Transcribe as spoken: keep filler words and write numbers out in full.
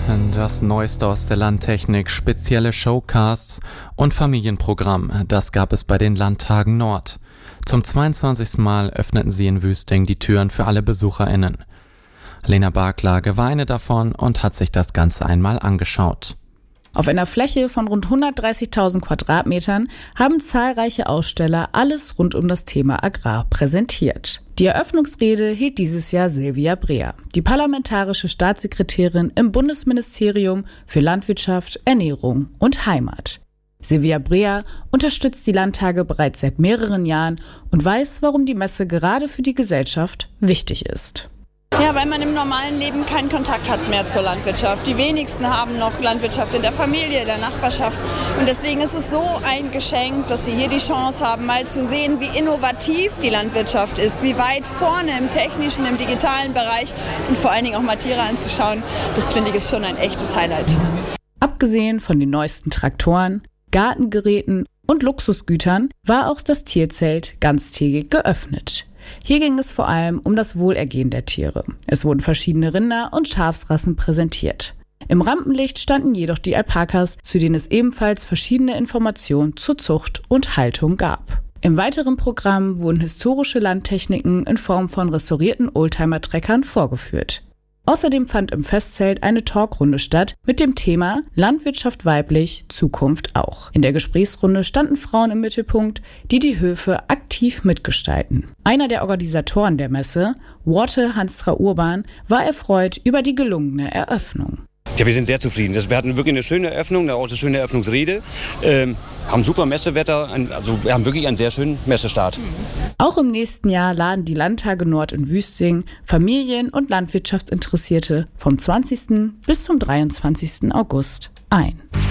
Das Neueste aus der Landtechnik, spezielle Showcasts und Familienprogramm, das gab es bei den Landtagen Nord. Zum zweiundzwanzigsten Mal öffneten sie in Wüsting die Türen für alle BesucherInnen. Lena Barklage war eine davon und hat sich das Ganze einmal angeschaut. Auf einer Fläche von rund hundertdreißigtausend Quadratmetern haben zahlreiche Aussteller alles rund um das Thema Agrar präsentiert. Die Eröffnungsrede hielt dieses Jahr Silvia Breer, die parlamentarische Staatssekretärin im Bundesministerium für Landwirtschaft, Ernährung und Heimat. Silvia Breer unterstützt die Landtage bereits seit mehreren Jahren und weiß, warum die Messe gerade für die Gesellschaft wichtig ist. Ja, weil man im normalen Leben keinen Kontakt hat mehr zur Landwirtschaft. Die wenigsten haben noch Landwirtschaft in der Familie, in der Nachbarschaft. Und deswegen ist es so ein Geschenk, dass Sie hier die Chance haben, mal zu sehen, wie innovativ die Landwirtschaft ist, wie weit vorne im technischen, im digitalen Bereich und vor allen Dingen auch mal Tiere anzuschauen. Das finde ich ist schon ein echtes Highlight. Abgesehen von den neuesten Traktoren, Gartengeräten und Luxusgütern war auch das Tierzelt ganztägig geöffnet. Hier ging es vor allem um das Wohlergehen der Tiere. Es wurden verschiedene Rinder- und Schafsrassen präsentiert. Im Rampenlicht standen jedoch die Alpakas, zu denen es ebenfalls verschiedene Informationen zur Zucht und Haltung gab. Im weiteren Programm wurden historische Landtechniken in Form von restaurierten Oldtimer-Treckern vorgeführt. Außerdem fand im Festzelt eine Talkrunde statt mit dem Thema Landwirtschaft weiblich, Zukunft auch. In der Gesprächsrunde standen Frauen im Mittelpunkt, die die Höfe aktiv mitgestalten. Einer der Organisatoren der Messe, Worte Hanstra Urban, war erfreut über die gelungene Eröffnung. Ja, wir sind sehr zufrieden. Wir hatten wirklich eine schöne Eröffnung, auch eine schöne Eröffnungsrede. Ähm, haben super Messewetter, also wir haben wirklich einen sehr schönen Messestart. Auch im nächsten Jahr laden die Landtage Nord in Wüsting Familien- und Landwirtschaftsinteressierte vom zwanzigsten bis zum dreiundzwanzigsten August ein.